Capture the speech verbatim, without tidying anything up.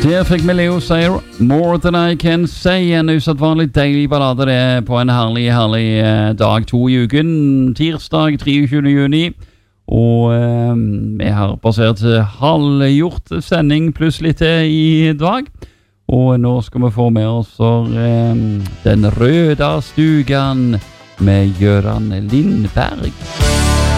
Der fikk vi Leo sier More Than I Can Say, en usedvanlig deilig ballade det på en herlig, herlig eh, dag to i uken, tirsdag tjuetre juni, og eh, vi har passert halvgjort sending pluss litt til i dag, og nå skal vi få med oss for, eh, Den røde stugan med Gøran Lindberg.